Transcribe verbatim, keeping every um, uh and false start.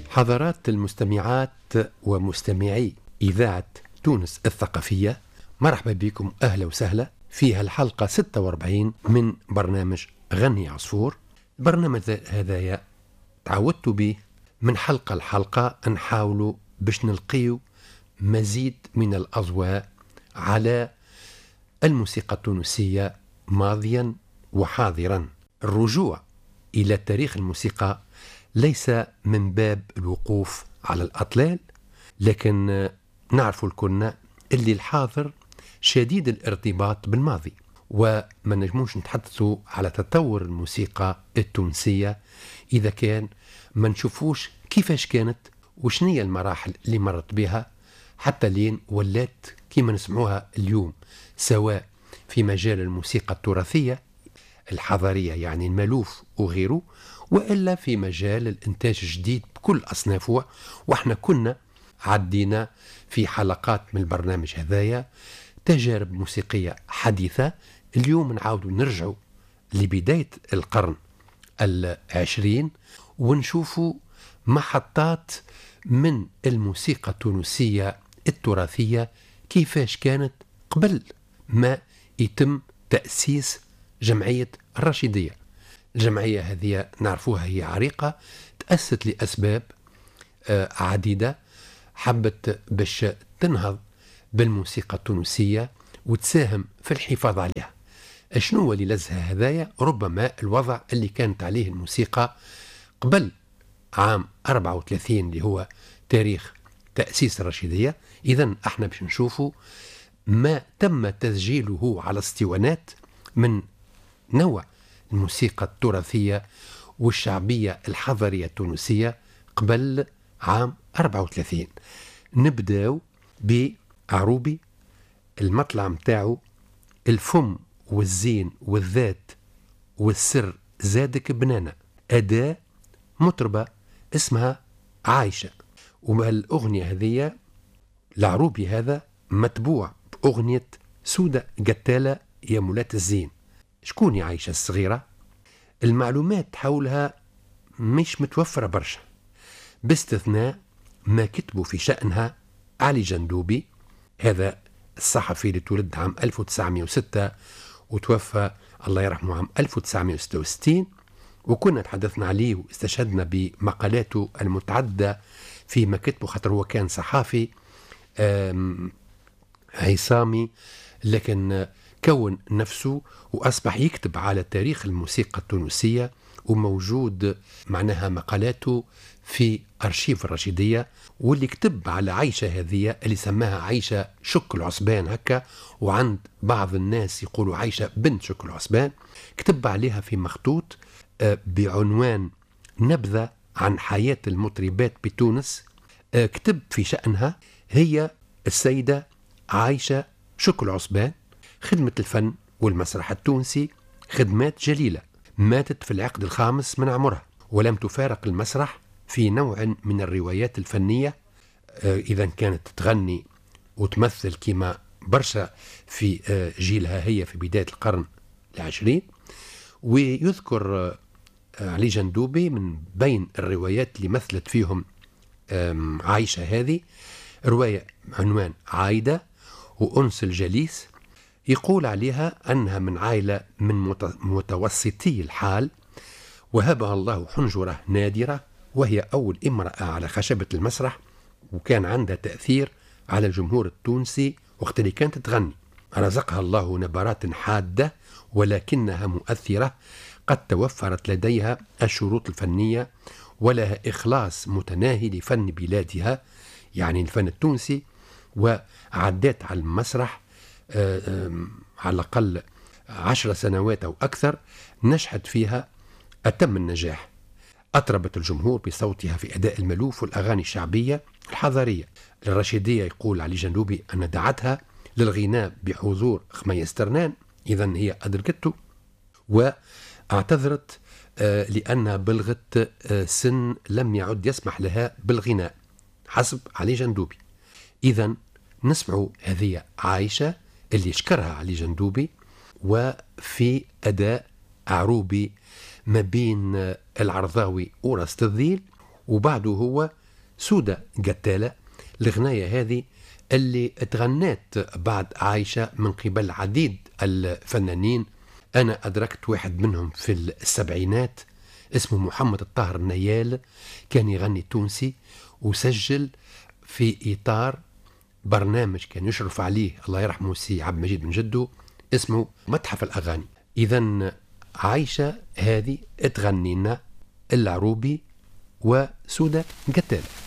حضرات المستمعات ومستمعي إذاعة تونس الثقافية، مرحبا بكم، أهلا وسهلا في الحلقة ستة وأربعين من برنامج غني عصفور. البرنامج هذايا تعودت به من حلقة لحلقة نحاولوا باش نلقيو مزيد من الأضواء على الموسيقى التونسية ماضيا وحاضرا. الرجوع إلى تاريخ الموسيقى ليس من باب الوقوف على الأطلال، لكن نعرف الكلنا اللي الحاضر شديد الارتباط بالماضي، وما نجموش نتحدثوا على تطور الموسيقى التونسية إذا كان ما نشوفوش كيفاش كانت وشنية المراحل اللي مرت بها حتى لين ولات كيما نسمعوها اليوم، سواء في مجال الموسيقى التراثية الحضارية يعني المالوف وغيره، وإلا في مجال الإنتاج الجديد بكل أصنافه. وإحنا كنا عدينا في حلقات من البرنامج هذايا تجارب موسيقية حديثة. اليوم نعاود نرجع لبداية القرن العشرين ونشوفوا محطات من الموسيقى التونسية التراثية كيفاش كانت قبل ما يتم تأسيس جمعية الرشيدية. الجمعية هذه نعرفوها هي عريقة، تأسست لأسباب عديدة، حبت باش تنهض بالموسيقى التونسية وتساهم في الحفاظ عليها. شنو هو اللي لزها هذايا؟ ربما الوضع اللي كانت عليه الموسيقى قبل عام أربعة وثلاثين اللي هو تاريخ تأسيس الرشيدية. إذن احنا باش نشوفوا ما تم تسجيله على اسطوانات من نوع الموسيقى التراثية والشعبية الحضرية التونسية قبل عام أربعة وثلاثين. نبداو بعروبي، المطلع متاعه الفم والزين والذات والسر زادك بنانا، أداة مطربة اسمها عايشة. والأغنية هذه العروبي هذا متبوع بأغنية سودة قتالة يا مولات الزين. شكون يا عايشة الصغيرة؟ المعلومات حولها مش متوفرة برشا، باستثناء ما كتبوا في شأنها علي جندوبي، هذا الصحفي اللي تولد عام ألف وتسعمائة وستة وتوفى الله يرحمه عام ألف وتسعمائة وستة وستين، وكنا تحدثنا عليه واستشهدنا بمقالاته المتعددة في ما كتبه، خاطر هو كان صحافي عصامي، لكن كون نفسه وأصبح يكتب على تاريخ الموسيقى التونسية، وموجود معناها مقالاته في أرشيف الرشيدية. واللي كتب على عايشة هذه اللي سماها عايشة شك العصبان هكا، وعند بعض الناس يقولوا عايشة بنت شك العصبان، كتب عليها في مخطوط بعنوان نبذة عن حياة المطربات بتونس. كتب في شأنها هي السيدة عايشة شك العصبان، خدمة الفن والمسرح التونسي خدمات جليلة، ماتت في العقد الخامس من عمرها ولم تفارق المسرح في نوع من الروايات الفنية. إذا كانت تغني وتمثل كما برشا في جيلها هي في بداية القرن العشرين. ويذكر علي جندوبي من بين الروايات اللي مثلت فيهم عايشة هذه رواية عنوان عايدة وأنس الجليس، يقول عليها أنها من عائلة من متوسطي الحال، وهبها الله حنجرة نادرة، وهي أول امرأة على خشبة المسرح، وكان عندها تأثير على الجمهور التونسي وقت اللي كانت تغني. رزقها الله نبرات حادة ولكنها مؤثرة، قد توفرت لديها الشروط الفنية ولها إخلاص متناهي لفن بلادها يعني الفن التونسي، وعدت على المسرح على الأقل عشر سنوات أو أكثر، نجحت فيها أتم النجاح. أطربت الجمهور بصوتها في أداء الملوف والأغاني الشعبية الحضارية. الرشيدية يقول علي جندوبي أن دعتها للغناء بحضور خميس ترنان، إذن هي أدركته واعتذرت لأنها بلغت سن لم يعد يسمح لها بالغناء حسب علي جندوبي. إذن نسمع هذه عايشة اللي شكرها علي جندوبي، وفي أداء عروبي ما بين العرضاوي ورست الذيل، وبعده هو سودة قتالة. الغناية هذه اللي تغنات بعد عايشة من قبل عديد الفنانين. أنا أدركت واحد منهم في السبعينات اسمه محمد الطاهر النيال، كان يغني تونسي وسجل في إطار برنامج كان يشرف عليه الله يرحمه سي عبد المجيد بن جدو اسمه متحف الأغاني. إذن عايشة هذه تغنينا العروبي وسودة قتالة.